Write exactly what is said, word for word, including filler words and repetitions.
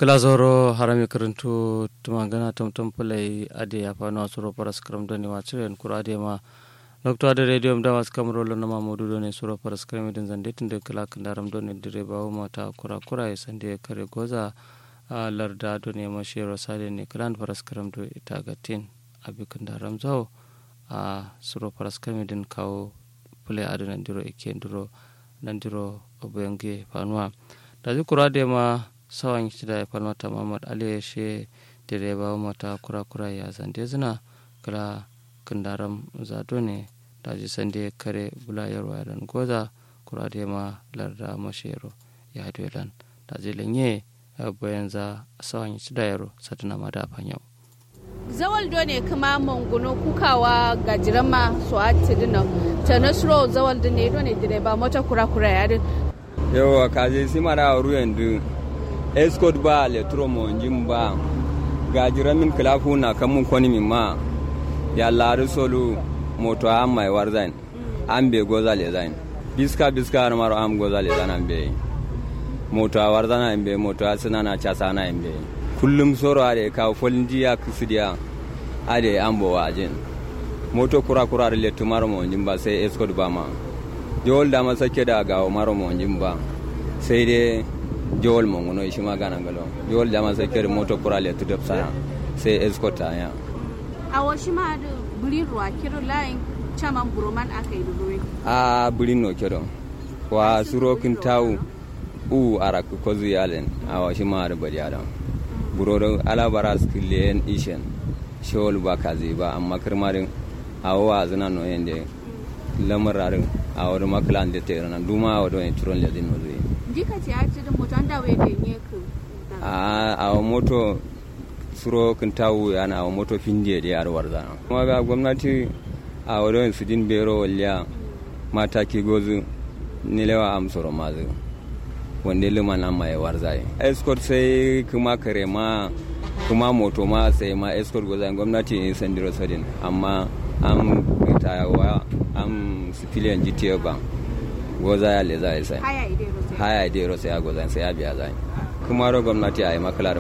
Glazoro harami karantu tumangana tamtam pulai ade apano suro paras kram doni wachire kura ade ma lokto ade radio mda was kamro lo nama modu doni suro paras kram den zande tinde kala kandaram doni dire bawo mata kura kura e sande kare goza larda doni ma shiro sale ne kran paras kram do itagatin abi kandaram zao a suro paras kram den kawo pulai ade nandiro ikenduro nandiro obengi panwa daji kura ade ma sawan shida falmata Muhammad Ali she direba mata kura kura ya zande zina kala kandaram zato ne daji sande kare bula yarwa dan goza kura de ma larda mashero ya dolan daji lenye bayan za sawan shida yaro satuna ma da fanyo zawal do ne kuma manguno kukawa gajirama so atti dina tanasro zawal do ne do ne direba mata kura kura ya din yawa kaje simara ruyendu escort ba le tromo njimba gajira min klafu na kamun koni min ma ya laru solu moto am mai warzain ambe goza le zain biska biska har maro am goza le zain ambe moto warzana ambe moto asana na chasa na ambe kullum soro are ka folndiya kusidiya ade ambo wajin moto kura kura le tumaro mo njimba sai escort ba ma jol da masake da gawo maro mo njimba sai dai jol mongono ishima gana ngalo jol jama se kere moto kurale to dep sana se escorta ya awo shima do buri ruwa kiro line chaman buroman akai do a buri no kiro wa suro kin tawu u arak ko ziyalen awo shima do bari adam buroro ala baras kilen ishen shol ba kazi ba amma kirmarin awo azana no yende lamararin awo do maklan de terana duma awo do en turon le din no dika ce a cikin moto an dawo da ne ku a a moto suro kan tawo yana a moto finje da yar warzana kuma ga gwamnati a wurin su din bero walliya mata ki gozu ni lewa am soro mazu wanda lumana mai warzai escort sai kuma kare ma kuma moto ma sai ma escort gozan gwamnati in sandiro sadin amma am tayawa am civilian G T A ba goza ya le zai sai haya ide haya ide ro sai goza sai ya biya zai kuma ro gwamnati ai makala